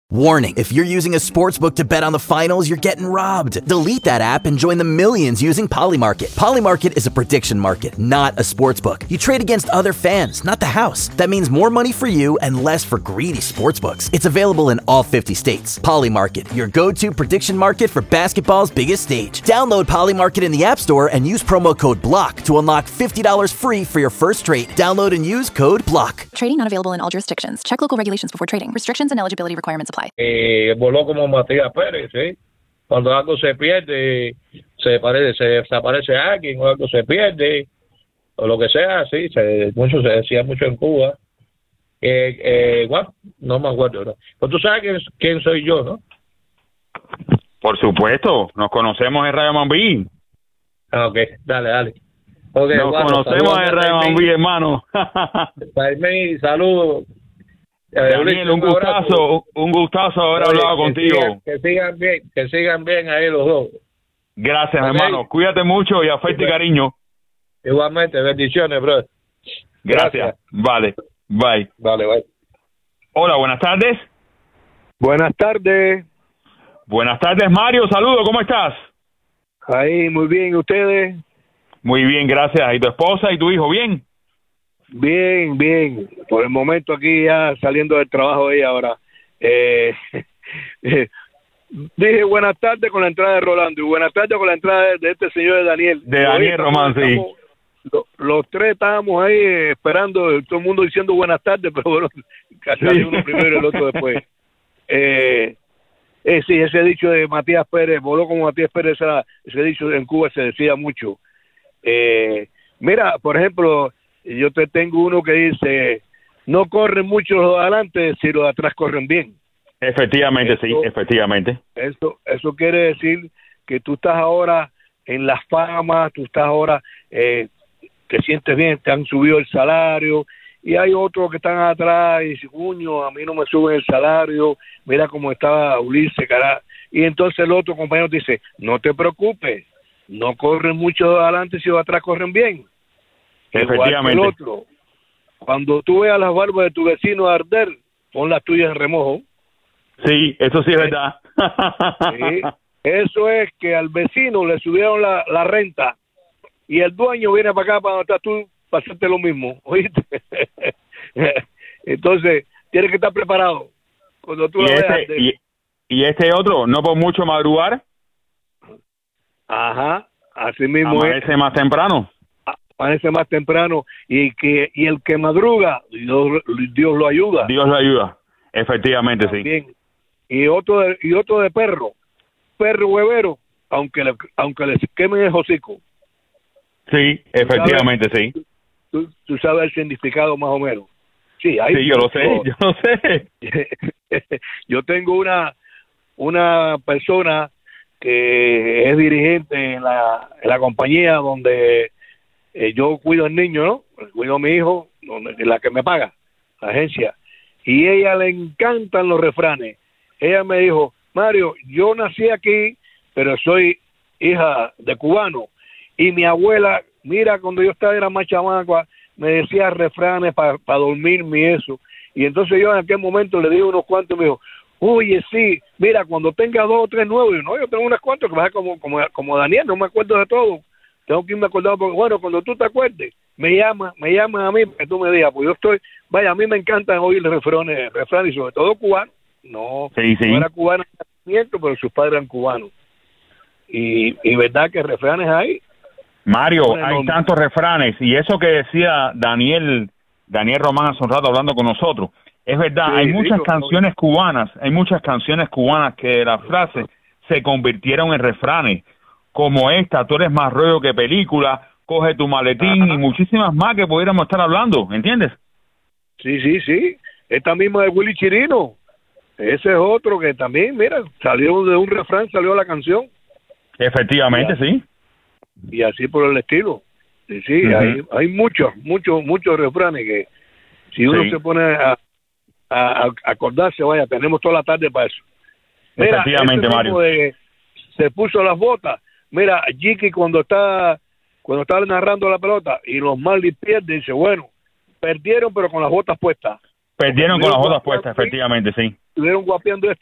Warning, if you're using a sportsbook to bet on the finals, you're getting robbed. Delete that app and join the millions using Polymarket. Polymarket is a prediction market, not a sportsbook. You trade against other fans, not the house. That means more money for you and less for greedy sportsbooks. It's available in all 50 states. Polymarket, your go-to prediction market for basketball's biggest stage. Download Polymarket in the App Store and use promo code BLOCK to unlock $50 free for your first trade. Download and use code BLOCK. Trading not available in all jurisdictions. Check local regulations before trading. Restrictions and eligibility requirements apply. Voló como Matías Pérez, ¿sí? Cuando algo se pierde, se desaparece alguien, o algo se pierde, o lo que sea, sí, se decía mucho en Cuba. Bueno, no me acuerdo, ¿no? Pues tú sabes quién soy yo, ¿no? Por supuesto, nos conocemos en Radio Mambí. Ok, dale. Okay, nos conocemos en Radio Mambí, hermano. Jaime, saludos. Daniel, un gustazo haber hablado contigo. Que sigan bien ahí los dos. Gracias, hermano. Cuídate mucho y afecto y cariño. Igualmente, bendiciones, bro. Gracias. Vale, bye. Vale, bye. Hola, buenas tardes. Buenas tardes. Buenas tardes, Mario. Saludos, ¿cómo estás? Ahí, muy bien. ¿Ustedes? Muy bien, gracias. ¿Y tu esposa y tu hijo, bien? Bien. Por el momento aquí ya saliendo del trabajo de ella ahora. Dije buenas tardes con la entrada de Rolando y buenas tardes con la entrada de este señor de Daniel. De Daniel Román, sí. Los tres estábamos ahí esperando, todo el mundo diciendo buenas tardes, pero bueno, casi uno primero y el otro después. Sí, ese dicho de Matías Pérez, voló como Matías Pérez, ese dicho en Cuba se decía mucho. Mira, por ejemplo, yo te tengo uno que dice, no corren mucho los de adelante si los de atrás corren bien. Efectivamente, sí, efectivamente. Eso quiere decir que tú estás ahora en la fama, tú estás ahora, te sientes bien, te han subido el salario, y hay otros que están atrás y dicen, coño, a mí no me suben el salario, mira cómo estaba Ulises, carajo. Y entonces el otro compañero dice, no te preocupes, no corren mucho de adelante si los de atrás corren bien. Efectivamente. Igual que el otro, cuando tú veas las barbas de tu vecino arder, pon las tuyas en remojo. Sí, eso sí es verdad. Sí, eso es que al vecino le subieron la renta y el dueño viene para acá, para donde estás tú, para hacerte lo mismo, ¿oíste? Entonces, tienes que estar preparado. Cuando tú la veas. Y este otro, no por mucho madrugar. Ajá, así mismo amanece más temprano. Amanece más temprano y el que madruga, Dios lo ayuda. Dios lo ayuda, efectivamente. También. Sí. Y otro de perro huevero, aunque le quemen el hocico. Sí, efectivamente, sí. Tú sabes el significado más o menos. Sí, yo lo sé. Yo tengo una persona que es dirigente en la compañía donde yo cuido al niño, ¿no? Cuido a mi hijo, la que me paga, la agencia. Y ella le encantan los refranes. Ella me dijo, Mario, yo nací aquí, pero soy hija de cubano. Y mi abuela, mira, cuando yo era más chamaca, me decía refranes para dormirme y eso. Y entonces yo en aquel momento le di unos cuantos y me dijo, oye, sí, mira, cuando tenga 2 o 3 nuevos, yo tengo unos cuantos que va a ser como Daniel, no me acuerdo de todo. Tengo que irme acordado, porque bueno, cuando tú te acuerdes, me llaman a mí, que tú me digas, pues yo a mí me encantan oír refranes y sobre todo cubanos. No era cubano en nacimiento, pero sus padres eran cubanos. Y verdad que refranes hay. Mario, hay tantos refranes, y eso que decía Daniel Román hace un rato hablando con nosotros, es verdad, sí, hay muchas canciones cubanas que las frases se convirtieron en refranes, como esta, tú eres más rollo que película, coge tu maletín, y muchísimas más que pudiéramos estar hablando, ¿entiendes? Sí, esta misma de Willy Chirino, ese es otro que también, mira, salió de un refrán, salió la canción. Efectivamente, sí. Y así por el estilo. Sí, hay muchos refranes que si uno se pone a acordarse, vaya, tenemos toda la tarde para eso. Mira, efectivamente, Mario. Se puso las botas. Mira, Jiki cuando está narrando la pelota y los Marlins pierden, dice, bueno, perdieron pero con las botas puestas. Perdieron con las botas puestas, efectivamente, sí. Estuvieron guapeando